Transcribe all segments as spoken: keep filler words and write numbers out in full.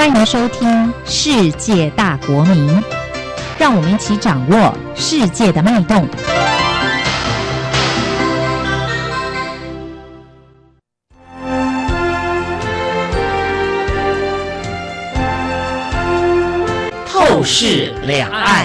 欢迎收听《世界大国民》，让我们一起掌握世界的脉动。透视两岸，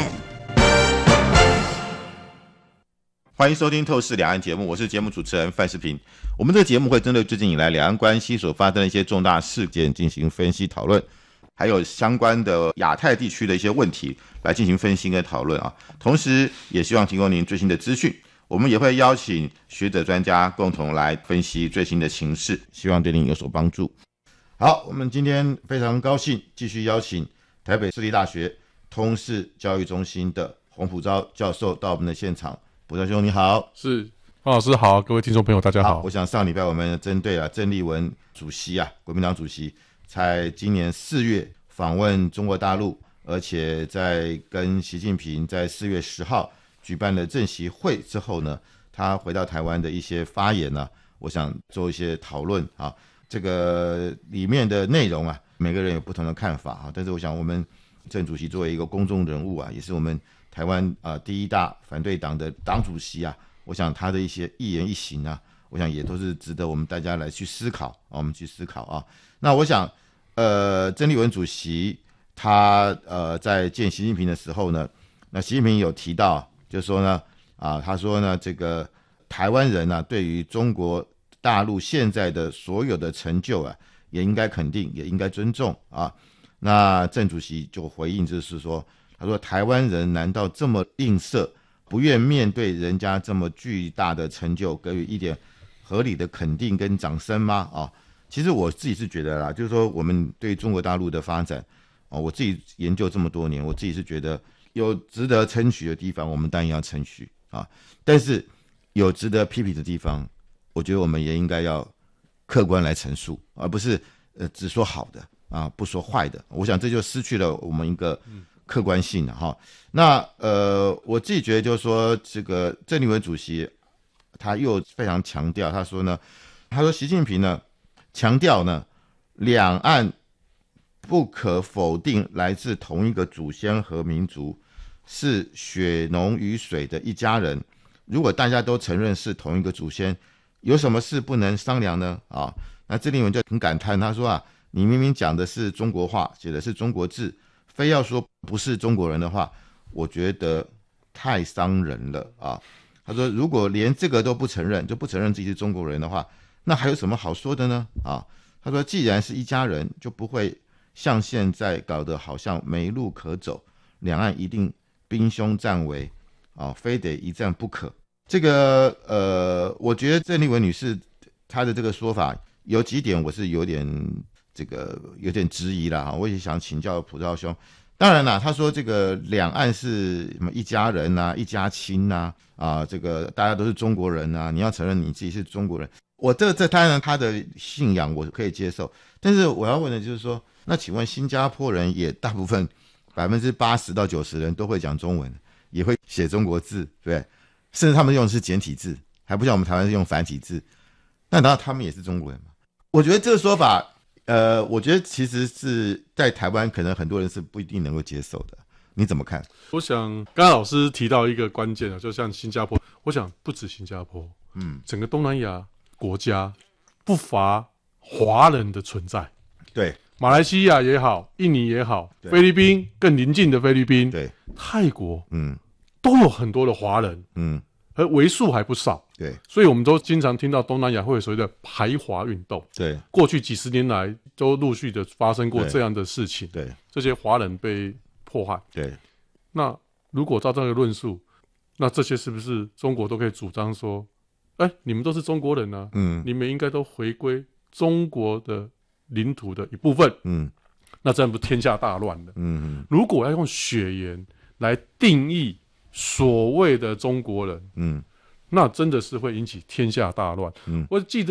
欢迎收听《透视两岸》节目，我是节目主持人范世平。我们这个节目会针对最近以来两岸关系所发生的一些重大事件进行分析讨论，还有相关的亚太地区的一些问题来进行分析跟讨论啊。同时也希望提供您最新的资讯，我们也会邀请学者专家共同来分析最新的情势，希望对您有所帮助。好，我们今天非常高兴继续邀请台北市立大学通识教育中心的洪普昭教授到我们的现场。普昭兄你好。 是，方老师好，各位听众朋友大家好。 好，我想上礼拜我们针对啊郑丽文主席啊，国民党主席在今年四月访问中国大陆，而且在跟习近平在四月十号举办了政协会之后呢，他回到台湾的一些发言呢、啊，我想做一些讨论啊。这个里面的内容啊，每个人有不同的看法啊，但是我想我们郑主席作为一个公众人物啊，也是我们台湾啊、呃、第一大反对党的党主席啊，我想他的一些一言一行啊，我想也都是值得我们大家来去思考啊，我们去思考啊。那我想，呃，郑丽文主席他呃在见习近平的时候呢，那习近平有提到，就说呢啊，他说呢这个台湾人啊，对于中国大陆现在的所有的成就啊，也应该肯定，也应该尊重啊。那郑主席就回应，就是说，他说台湾人难道这么吝啬，不愿面对人家这么巨大的成就，给予一点合理的肯定跟掌声吗？啊，其实我自己是觉得啦，就是说我们对中国大陆的发展，啊，我自己研究这么多年，我自己是觉得有值得称许的地方，我们当然要称许啊，但是有值得批评的地方，我觉得我们也应该要客观来陈述，而不是呃只说好的啊，不说坏的。我想这就失去了我们一个客观性了哈。那呃，我自己觉得就是说，这个郑丽文主席他又非常强调，他说呢，他说习近平呢强调呢，两岸不可否定来自同一个祖先和民族，是血浓于水的一家人。如果大家都承认是同一个祖先，有什么事不能商量呢？啊，那郑丽文就很感叹，他说啊，你明明讲的是中国话，写的是中国字，非要说不是中国人的话，我觉得太伤人了啊。他说，如果连这个都不承认，就不承认自己是中国人的话，那还有什么好说的呢？啊，他说，既然是一家人，就不会像现在搞得好像没路可走，两岸一定兵凶战危啊，非得一战不可。这个呃，我觉得郑丽文女士她的这个说法有几点我是有点这个有点质疑啦，我也想请教普昭兄。当然啦，他说这个两岸是什么一家人啊，一家亲啊，啊，这个大家都是中国人啊，你要承认你自己是中国人。我这这当然他的信仰我可以接受，但是我要问的就是说，那请问新加坡人也大部分百分之八十到九十人都会讲中文，也会写中国字，对不对？甚至他们用的是简体字，还不像我们台湾是用繁体字。那难道他们也是中国人吗？我觉得这个说法，呃，我觉得其实是在台湾可能很多人是不一定能够接受的。你怎么看？ 我想刚刚老师提到一个关键啊，就像新加坡，我想不止新加坡，嗯，整个东南亚国家不乏华人的存在。 对， 马来西亚也好，印尼也好，菲律宾更邻近的菲律宾， 对， 泰国， 嗯， 都有很多的华人，嗯，而为数还不少。 对， 所以我们都经常听到东南亚会有所谓的排华运动。 对， 过去几十年来都陆续的发生过这样的事情。 对， 这些华人被迫害。 对， 那如果照这个论述，那这些是不是中国都可以主张说，哎，你们都是中国人啊，嗯，你们应该都回归中国的领土的一部分，嗯，那这样不天下大乱了？嗯，如果要用血缘来定义所谓的中国人，嗯。那真的是会引起天下大乱。嗯，我记得。